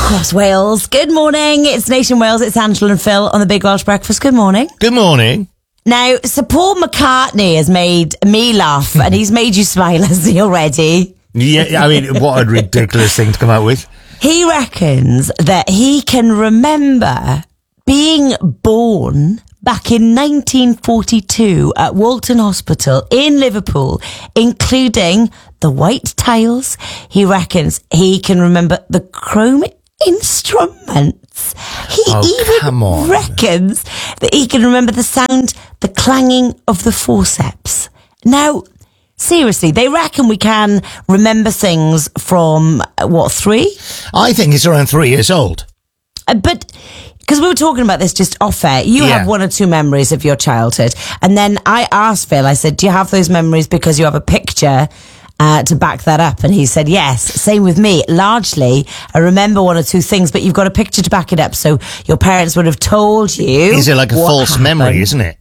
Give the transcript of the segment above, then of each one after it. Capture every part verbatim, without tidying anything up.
across Wales. Good morning. It's Nation Wales. It's Angela and Phil on the Big Welsh Breakfast. Good morning. Good morning. Now, Sir Paul McCartney has made me laugh and he's made you smile, has he already? Yeah, I mean, what a ridiculous thing to come out with. He reckons that he can remember being born back in nineteen forty-two at Walton Hospital in Liverpool, including the white tiles. He reckons he can remember the chrome instruments. He Oh, even come on. reckons that he can remember the sound, the clanging of the forceps. Now, seriously, they reckon we can remember things from, uh, what, three? I think it's around three years old. Uh, but because we were talking about this just off air, you Yeah. have one or two memories of your childhood. And then I asked Phil, I said, do you have those memories because you have a picture uh, to back that up? And he said, yes. Same with me. Largely, I remember one or two things, but you've got a picture to back it up. So your parents would have told you. Is it like a what false happened. memory, isn't it?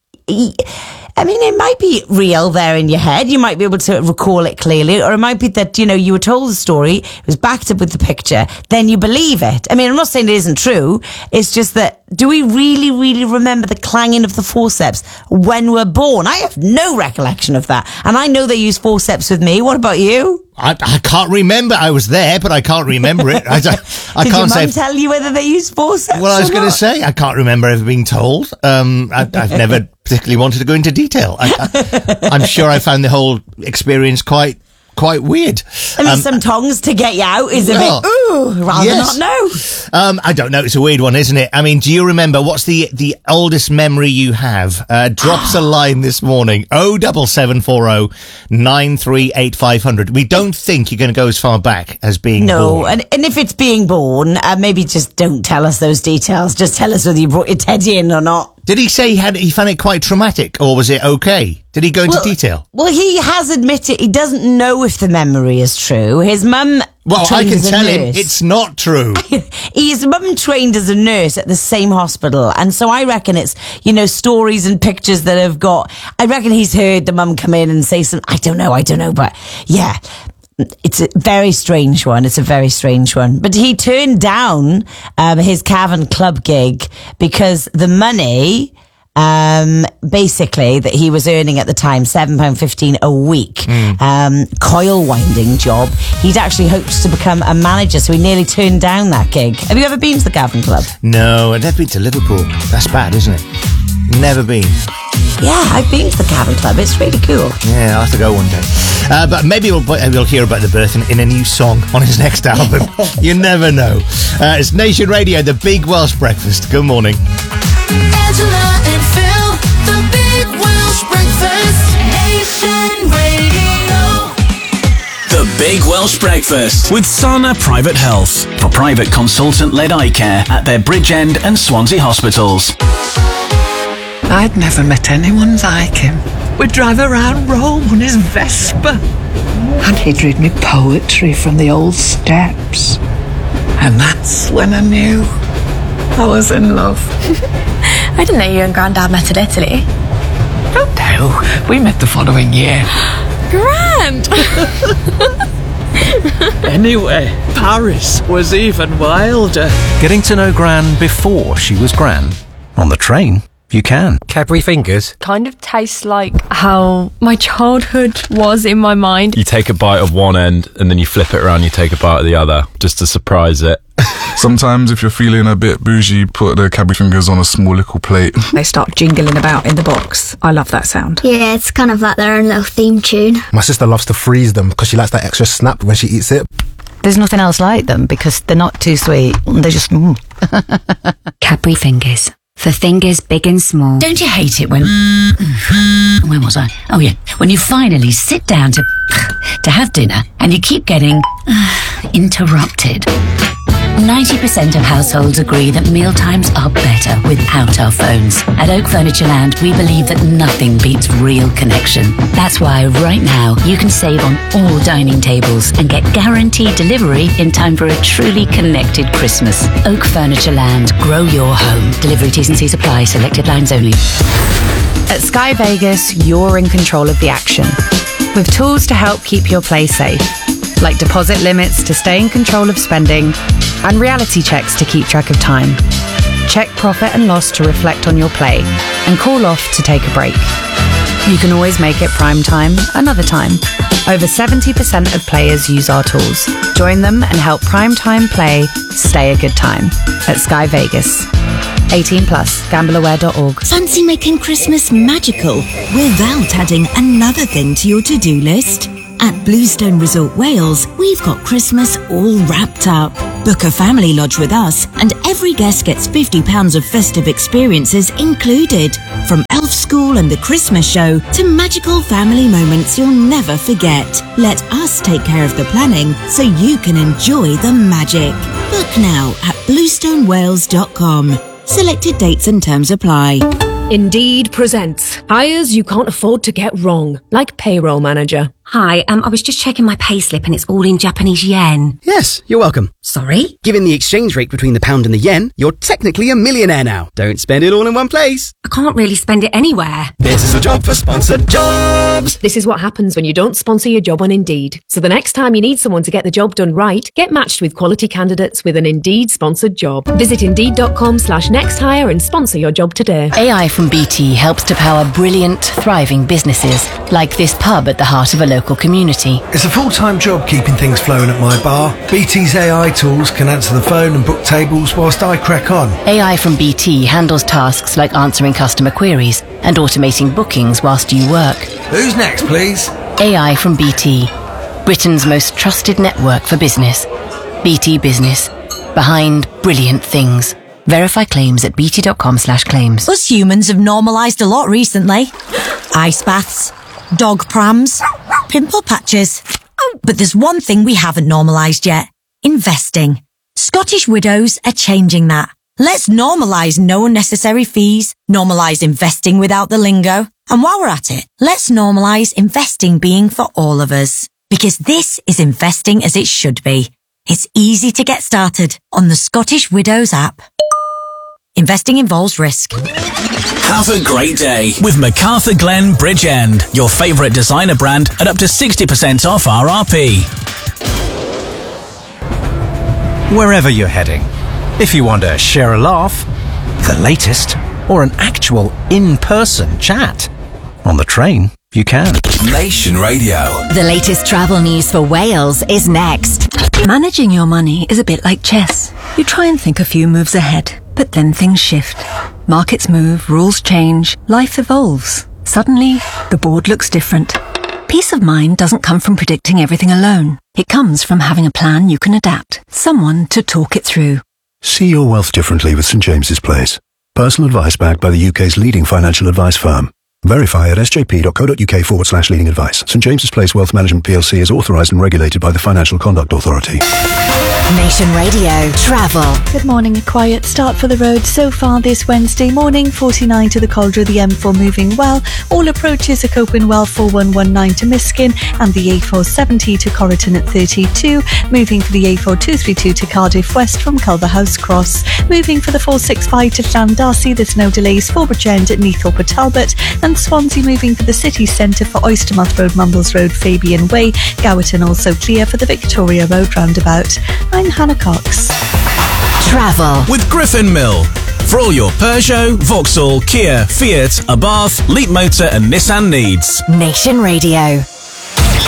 I mean, it might be real there in your head. You might be able to recall it clearly. Or it might be that, you know, you were told the story, it was backed up with the picture, then you believe it. I mean, I'm not saying it isn't true. It's just that, do we really, really remember the clanging of the forceps when we're born? I have no recollection of that. And I know they use forceps with me. What about you? I, I can't remember. I was there, but I can't remember it. I, I, I Did can't your say. mum tell you whether they use forceps? Well, I was or going to not? say, I can't remember ever being told. Um, I, I've never particularly wanted to go into detail. I, I, I'm sure I found the whole experience quite, quite weird. I mean, Um, some tongues to get you out is a well, bit, ooh, rather yes. not know. Um, I don't know. It's a weird one, isn't it? I mean, do you remember what's the the oldest memory you have? Uh, drop us a line this morning. Oh, double seven four oh nine three eight five hundred. We don't think you're going to go as far back as being No, born. and, and if it's being born, uh, maybe just don't tell us those details. Just tell us whether you brought your teddy in or not. Did he say he had he found it quite traumatic, or was it okay? Did he go into Well- detail? Well, he has admitted he doesn't know if the memory is true. His mum Well, I trained can as a tell him nurse. it's not true. His mum trained as a nurse at the same hospital, and so I reckon it's, you know, stories and pictures that have got. I reckon he's heard the mum come in and say some. I don't know, I don't know, but yeah. It's a very strange one. It's a very strange one. But he turned down um, his Cavern Club gig because the money, um, basically, that he was earning at the time, seven pounds fifteen a week, Mm. um, coil winding job. He'd actually hoped to become a manager, so he nearly turned down that gig. Have you ever been to the Cavern Club? No, I've never been to Liverpool. That's bad, isn't it? Never been. Yeah, I've been to the Cavern Club. It's really cool. Yeah, I'll have to go one day. Uh, but maybe we'll, we'll hear about the birth in, in a new song on his next album. You never know. Uh, it's Nation Radio, the Big Welsh Breakfast. Good morning. Angela and Phil, the Big Welsh Breakfast, Nation Radio. The Big Welsh Breakfast with Sana Private Health for private consultant-led eye care at their Bridgend and Swansea hospitals. I'd never met anyone like him. We'd drive around Rome on his Vespa. And he'd read me poetry from the old steps. And that's when I knew I was in love. I didn't know you and Grandad met in Italy. Oh no, we met the following year. Grand! Anyway, Paris was even wilder. Getting to know Gran before she was Gran. On the train, you can. Cadbury Fingers. Kind of tastes like how my childhood was in my mind. You take a bite of one end and then you flip it around, you take a bite of the other, just to surprise it. Sometimes if you're feeling a bit bougie, put the Cadbury Fingers on a small little plate. They start jingling about in the box. I love that sound. Yeah, it's kind of like their own little theme tune. My sister loves to freeze them because she likes that extra snap when she eats it. There's nothing else like them because they're not too sweet. They're just... Mm. Cadbury Fingers. For fingers big and small. Don't you hate it when... Where was I? Oh, yeah. When you finally sit down to... to have dinner and you keep getting... interrupted. ninety percent of households agree that mealtimes are better without our phones. At Oak Furniture Land, we believe that nothing beats real connection. That's why right now you can save on all dining tables and get guaranteed delivery in time for a truly connected Christmas. Oak Furniture Land. Grow your home. Delivery T's and C's apply. Selected lines only. At Sky Vegas, you're in control of the action. With tools to help keep your play safe, like deposit limits to stay in control of spending, and reality checks to keep track of time. Check profit and loss to reflect on your play, and call off to take a break. You can always make it prime time another time. Over seventy percent of players use our tools. Join them and help primetime play stay a good time at Sky Vegas. eighteen plus, gamble aware dot org. Fancy making Christmas magical without adding another thing to your to-do list? At Bluestone Resort Wales, we've got Christmas all wrapped up. Book a family lodge with us, and every guest gets fifty pounds of festive experiences included. From Elf School and the Christmas show to magical family moments you'll never forget. Let us take care of the planning so you can enjoy the magic. Book now at bluestone wales dot com. Selected dates and terms apply. Indeed presents hires you can't afford to get wrong, like payroll manager. Hi, um, I was just checking my payslip and it's all in Japanese yen. Yes, you're welcome. Sorry? Given the exchange rate between the pound and the yen, you're technically a millionaire now. Don't spend it all in one place. I can't really spend it anywhere. This is a job for sponsored jobs. This is what happens when you don't sponsor your job on Indeed. So the next time you need someone to get the job done right, get matched with quality candidates with an Indeed sponsored job. Visit indeed.com slash next hire and sponsor your job today. A I from B T helps to power brilliant, thriving businesses, like this pub at the heart of a local community. It's a full-time job keeping things flowing at my bar. B T's A I tools can answer the phone and book tables whilst I crack on. A I from B T handles tasks like answering customer queries and automating bookings whilst you work. Who's next, please? A I from B T, Britain's most trusted network for business. B T Business, behind brilliant things. Verify claims at bt.com slash claims. Us humans have normalised a lot recently. Ice baths, dog prams, pimple patches. Oh, but there's one thing we haven't normalised yet. Investing. Scottish Widows are changing that. Let's normalise no unnecessary fees, normalise investing without the lingo. And while we're at it, let's normalise investing being for all of us. Because this is investing as it should be. It's easy to get started on the Scottish Widows app. Investing involves risk. Have a great day with MacArthur Glen Bridgend, your favourite designer brand at up to sixty percent off R R P. Wherever you're heading, if you want to share a laugh, the latest, or an actual in-person chat, on the train, you can. Nation Radio. The latest travel news for Wales is next. Managing your money is a bit like chess. You try and think a few moves ahead, but then things shift. Markets move, rules change, life evolves. Suddenly, the board looks different. Peace of mind doesn't come from predicting everything alone. It comes from having a plan you can adapt, someone to talk it through. See your wealth differently with St James's Place. Personal advice backed by the U K's leading financial advice firm. Verify at sjp.co.uk forward slash leading advice. St James's Place Wealth Management P L C is authorised and regulated by the Financial Conduct Authority. Nation Radio Travel. Good morning. A quiet start for the road so far this Wednesday morning. forty-nine to the Caldra, the M four moving well. All approaches are coping well. four one one nine to Miskin and the A four seventy to Corriton at thirty-two. Moving for the A four two thirty-two to Cardiff West from Culverhouse Cross. Moving for the four sixty-five to Llandarcy. There's no delays for Bridgend at Neathorpe at Talbot. And Swansea moving for the city centre for Oystermouth Road, Mumbles Road, Fabian Way. Gowerton also clear for the Victoria Road roundabout. I'm Hannah Cox. Travel with Griffin Mill. For all your Peugeot, Vauxhall, Kia, Fiat, Abarth, Leap Motor and Nissan needs. Nation Radio.